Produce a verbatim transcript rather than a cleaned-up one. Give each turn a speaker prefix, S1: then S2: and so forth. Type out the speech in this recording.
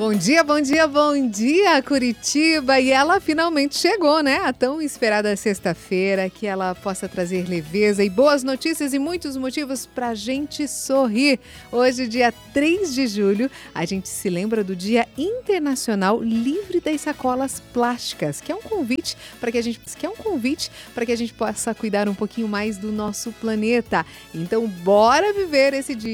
S1: Bom dia, bom dia, bom dia, Curitiba! E ela finalmente chegou, né? A tão esperada sexta-feira, que ela possa trazer leveza e boas notícias e muitos motivos pra gente sorrir. Hoje, dia três de julho, a gente se lembra do Dia Internacional Livre das Sacolas Plásticas, que é um convite para que a gente, que é um convite para que a gente possa cuidar um pouquinho mais do nosso planeta. Então, bora viver esse dia